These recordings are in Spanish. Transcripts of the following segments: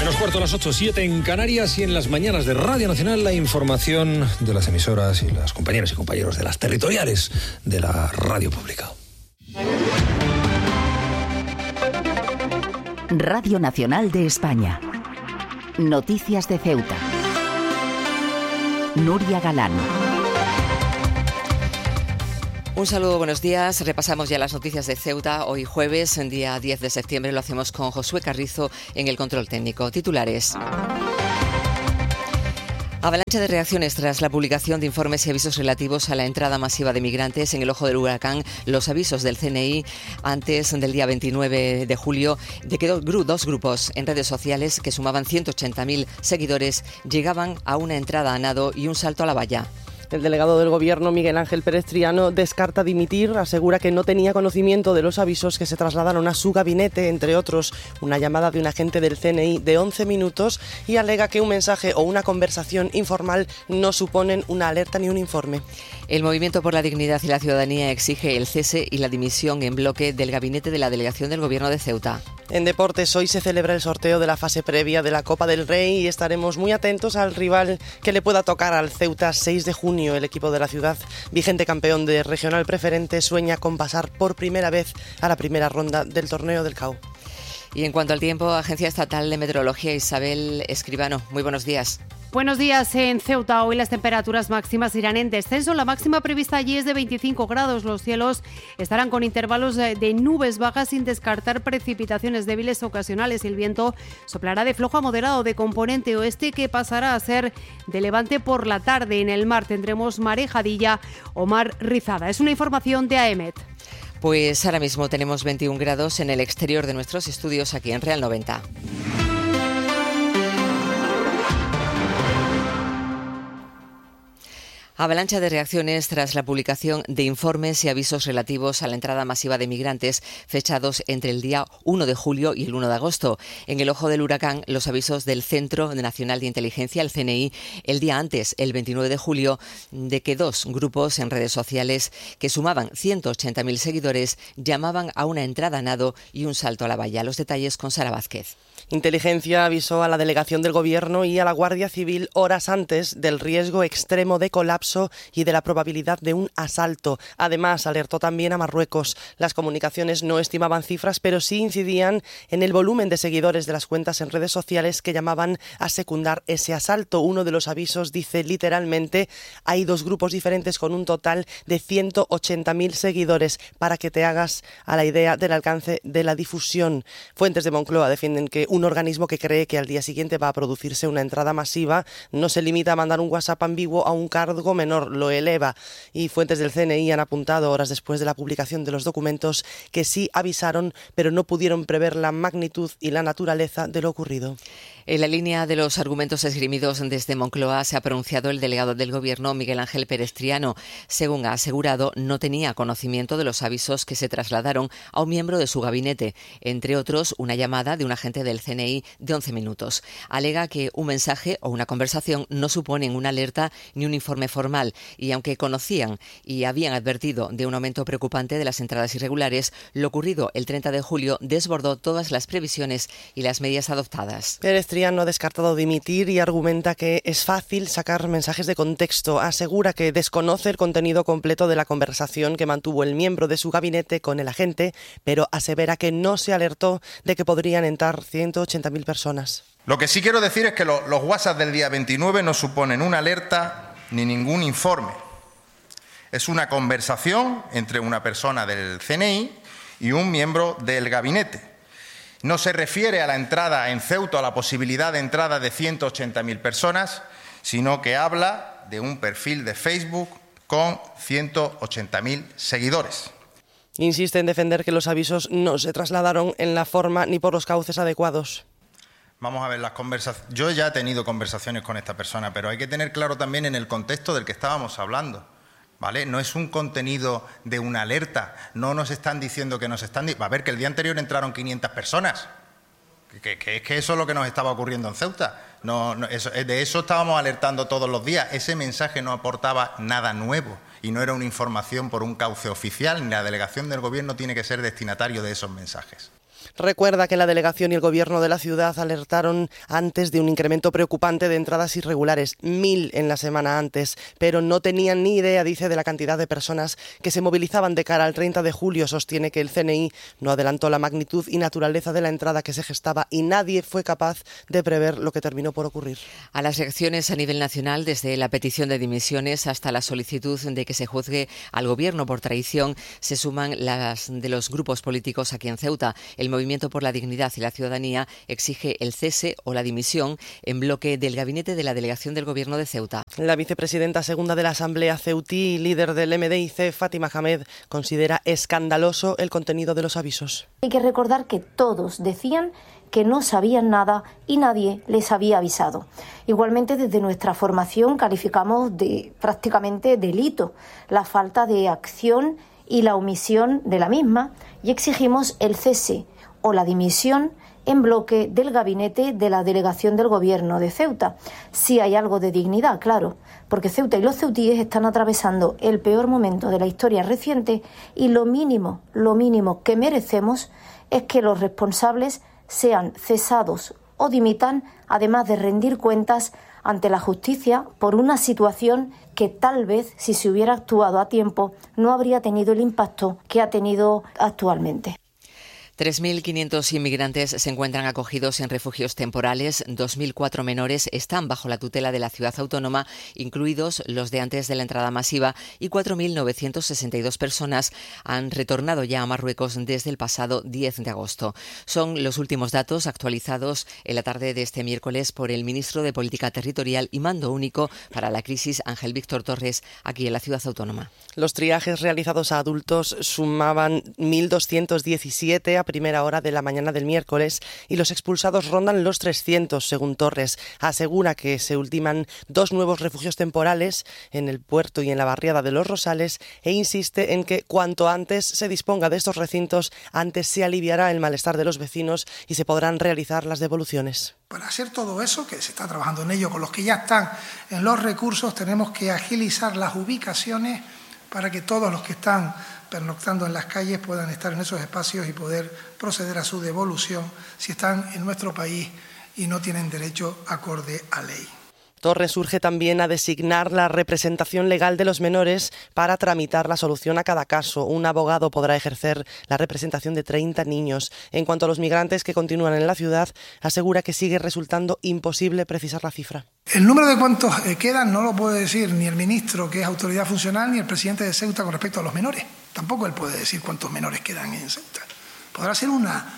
Menos cuarto a las 8:07 en Canarias, y en las mañanas de Radio Nacional la información de las emisoras y las compañeras y compañeros de las territoriales de la radio pública. Radio Nacional de España. Noticias de Ceuta. Nuria Galán. Un saludo, buenos días. Repasamos ya las noticias de Ceuta. Hoy jueves, en día 10 de septiembre, lo hacemos con Josué Carrizo en el control técnico. Titulares. Avalancha de reacciones tras la publicación de informes y avisos relativos a la entrada masiva de migrantes en el ojo del huracán. Los avisos del CNI antes del día 29 de julio de que dos grupos en redes sociales que sumaban 180.000 seguidores llegaban a una entrada a nado y un salto a la valla. El delegado del Gobierno, Miguel Ángel Perestriano, descarta dimitir, asegura que no tenía conocimiento de los avisos que se trasladaron a su gabinete, entre otros una llamada de un agente del CNI de 11 minutos, y alega que un mensaje o una conversación informal no suponen una alerta ni un informe. El Movimiento por la Dignidad y la Ciudadanía exige el cese y la dimisión en bloque del gabinete de la delegación del Gobierno de Ceuta. En deportes, hoy se celebra el sorteo de la fase previa de la Copa del Rey y estaremos muy atentos al rival que le pueda tocar al Ceuta 6 de junio. El equipo de la ciudad, vigente campeón de regional preferente, sueña con pasar por primera vez a la primera ronda del torneo del CAO. Y en cuanto al tiempo, Agencia Estatal de Meteorología, Isabel Escribano, muy buenos días. Buenos días. En Ceuta hoy las temperaturas máximas irán en descenso. La máxima prevista allí es de 25 grados. Los cielos estarán con intervalos de nubes bajas sin descartar precipitaciones débiles ocasionales. El viento soplará de flojo a moderado de componente oeste que pasará a ser de levante por la tarde. En el mar tendremos marejadilla o mar rizada. Es una información de AEMET. Pues ahora mismo tenemos 21 grados en el exterior de nuestros estudios aquí en Real 90. Avalancha de reacciones tras la publicación de informes y avisos relativos a la entrada masiva de migrantes fechados entre el día 1 de julio y el 1 de agosto. En el ojo del huracán, los avisos del Centro Nacional de Inteligencia, el CNI, el día antes, el 29 de julio, de que dos grupos en redes sociales que sumaban 180.000 seguidores llamaban a una entrada a nado y un salto a la valla. Los detalles con Sara Vázquez. Inteligencia avisó a la delegación del Gobierno y a la Guardia Civil horas antes del riesgo extremo de colapso y de la probabilidad de un asalto. Además, alertó también a Marruecos. Las comunicaciones no estimaban cifras, pero sí incidían en el volumen de seguidores de las cuentas en redes sociales que llamaban a secundar ese asalto. Uno de los avisos dice literalmente: hay dos grupos diferentes con un total de 180.000 seguidores, para que te hagas a la idea del alcance de la difusión. Fuentes de Moncloa defienden que un organismo que cree que al día siguiente va a producirse una entrada masiva no se limita a mandar un WhatsApp ambiguo a un cargo menor, lo eleva. Y fuentes del CNI han apuntado horas después de la publicación de los documentos que sí avisaron, pero no pudieron prever la magnitud y la naturaleza de lo ocurrido. En la línea de los argumentos esgrimidos desde Moncloa se ha pronunciado el delegado del Gobierno, Miguel Ángel Perestriano. Según ha asegurado, no tenía conocimiento de los avisos que se trasladaron a un miembro de su gabinete, entre otros una llamada de un agente del CNI de 11 minutos. Alega que un mensaje o una conversación no suponen una alerta ni un informe formal, y aunque conocían y habían advertido de un aumento preocupante de las entradas irregulares, lo ocurrido el 30 de julio desbordó todas las previsiones y las medidas adoptadas. Perestriano ha descartado dimitir y argumenta que es fácil sacar mensajes de contexto. Asegura que desconoce el contenido completo de la conversación que mantuvo el miembro de su gabinete con el agente, pero asevera que no se alertó de que podrían entrar 180.000 personas. Lo que sí quiero decir es que los WhatsApp del día 29 no suponen una alerta ni ningún informe. Es una conversación entre una persona del CNI y un miembro del gabinete. No se refiere a la entrada en Ceuta, a la posibilidad de entrada de 180.000 personas, sino que habla de un perfil de Facebook con 180.000 seguidores. Insiste en defender que los avisos no se trasladaron en la forma ni por los cauces adecuados. Vamos a ver las conversaciones. Yo ya he tenido conversaciones con esta persona, pero hay que tener claro también en el contexto del que estábamos hablando. ¿Vale? No es un contenido de una alerta, no nos están diciendo que nos están... A ver, que el día anterior entraron 500 personas, que es que eso es lo que nos estaba ocurriendo en Ceuta. De eso estábamos alertando todos los días. Ese mensaje no aportaba nada nuevo y no era una información por un cauce oficial, ni la delegación del Gobierno tiene que ser destinatario de esos mensajes. Recuerda que la delegación y el gobierno de la ciudad alertaron antes de un incremento preocupante de entradas irregulares, 1.000 en la semana antes, pero no tenían ni idea, dice, de la cantidad de personas que se movilizaban de cara al 30 de julio. Sostiene que el CNI no adelantó la magnitud y naturaleza de la entrada que se gestaba y nadie fue capaz de prever lo que terminó por ocurrir. A las reacciones a nivel nacional, desde la petición de dimisiones hasta la solicitud de que se juzgue al gobierno por traición, se suman las de los grupos políticos aquí en Ceuta. El Movimiento por la Dignidad y la Ciudadanía exige el cese o la dimisión en bloque del gabinete de la delegación del Gobierno de Ceuta. La vicepresidenta segunda de la Asamblea ceutí y líder del MDIC, Fátima Hamed, considera escandaloso el contenido de los avisos. Hay que recordar que todos decían que no sabían nada y nadie les había avisado. Igualmente, desde nuestra formación calificamos de prácticamente delito la falta de acción y la omisión de la misma y exigimos el cese o la dimisión en bloque del gabinete de la delegación del Gobierno de Ceuta. Si hay algo de dignidad, claro, porque Ceuta y los ceutíes están atravesando el peor momento de la historia reciente y lo mínimo que merecemos es que los responsables sean cesados o dimitan, además de rendir cuentas ante la justicia por una situación que tal vez, si se hubiera actuado a tiempo, no habría tenido el impacto que ha tenido actualmente. 3.500 inmigrantes se encuentran acogidos en refugios temporales, 2.004 menores están bajo la tutela de la ciudad autónoma, incluidos los de antes de la entrada masiva, y 4.962 personas han retornado ya a Marruecos desde el pasado 10 de agosto. Son los últimos datos actualizados en la tarde de este miércoles por el ministro de Política Territorial y Mando Único para la crisis, Ángel Víctor Torres, aquí en la ciudad autónoma. Los triajes realizados a adultos sumaban 1.217 a primera hora de la mañana del miércoles y los expulsados rondan los 300, según Torres. Asegura que se ultiman 2 nuevos refugios temporales en el puerto y en la barriada de Los Rosales e insiste en que cuanto antes se disponga de estos recintos, antes se aliviará el malestar de los vecinos y se podrán realizar las devoluciones. Para hacer todo eso, que se está trabajando en ello con los que ya están en los recursos, tenemos que agilizar las ubicaciones para que todos los que están pernoctando en las calles puedan estar en esos espacios y poder proceder a su devolución si están en nuestro país y no tienen derecho acorde a ley. Torres urge también a designar la representación legal de los menores para tramitar la solución a cada caso. Un abogado podrá ejercer la representación de 30 niños. En cuanto a los migrantes que continúan en la ciudad, asegura que sigue resultando imposible precisar la cifra. El número de cuántos quedan no lo puede decir ni el ministro, que es autoridad funcional, ni el presidente de Ceuta con respecto a los menores. Tampoco él puede decir cuántos menores quedan en Ceuta. Podrá ser una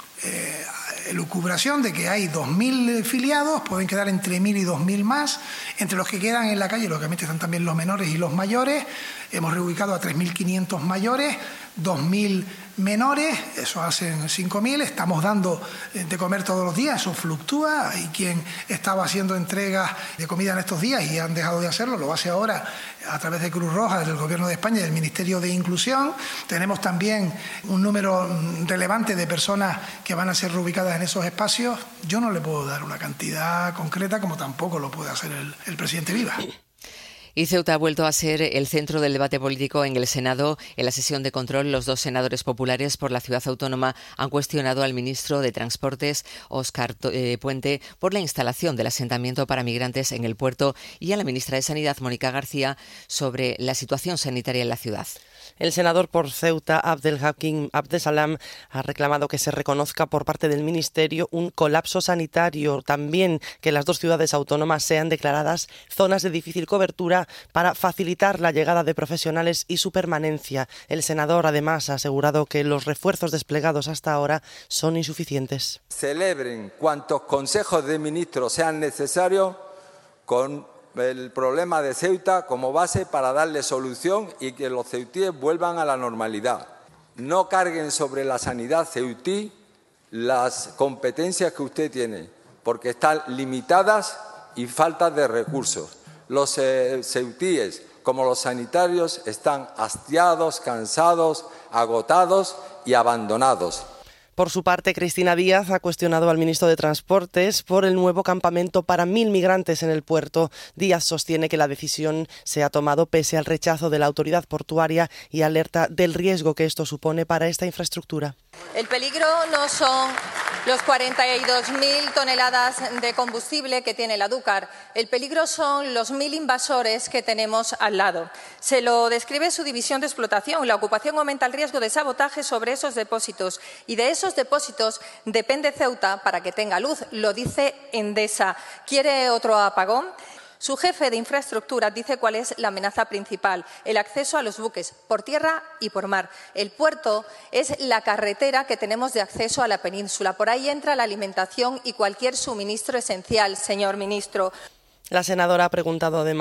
elucubración de que hay 2.000 filiados, pueden quedar entre 1.000 y 2.000 más. Entre los que quedan en la calle, lógicamente, están también los menores y los mayores. Hemos reubicado a 3.500 mayores, 2.000 menores, eso hacen 5.000. Estamos dando de comer todos los días, eso fluctúa. Hay quien estaba haciendo entregas de comida en estos días y han dejado de hacerlo, lo hace ahora a través de Cruz Roja, del Gobierno de España y del Ministerio de Inclusión. Tenemos también un número relevante de personas que van a ser reubicadas en esos espacios. Yo no le puedo dar una cantidad concreta, como tampoco lo puede hacer el presidente Viva. Y Ceuta ha vuelto a ser el centro del debate político en el Senado. En la sesión de control, los 2 senadores populares por la ciudad autónoma han cuestionado al ministro de Transportes, Óscar Puente, por la instalación del asentamiento para migrantes en el puerto y a la ministra de Sanidad, Mónica García, sobre la situación sanitaria en la ciudad. El senador por Ceuta, Abdelhakim Abdesalam, ha reclamado que se reconozca por parte del Ministerio un colapso sanitario, también que las 2 ciudades autónomas sean declaradas zonas de difícil cobertura para facilitar la llegada de profesionales y su permanencia. El senador, además, ha asegurado que los refuerzos desplegados hasta ahora son insuficientes. Celebren cuantos consejos de ministros sean necesarios con el problema de Ceuta como base para darle solución y que los ceutíes vuelvan a la normalidad. No carguen sobre la sanidad ceutí las competencias que usted tiene, porque están limitadas y faltas de recursos. Los ceutíes, como los sanitarios, están hastiados, cansados, agotados y abandonados. Por su parte, Cristina Díaz ha cuestionado al ministro de Transportes por el nuevo campamento para 1.000 migrantes en el puerto. Díaz sostiene que la decisión se ha tomado pese al rechazo de la autoridad portuaria y alerta del riesgo que esto supone para esta infraestructura. El peligro no son los 42.000 toneladas de combustible que tiene la Dúcar. El peligro son los 1.000 invasores que tenemos al lado. Se lo describe su división de explotación. La ocupación aumenta el riesgo de sabotaje sobre esos depósitos y de esos depósitos depende Ceuta para que tenga luz. Lo dice Endesa. ¿Quiere otro apagón? Su jefe de infraestructuras dice cuál es la amenaza principal, el acceso a los buques, por tierra y por mar. El puerto es la carretera que tenemos de acceso a la península. Por ahí entra la alimentación y cualquier suministro esencial, señor ministro. La senadora ha preguntado además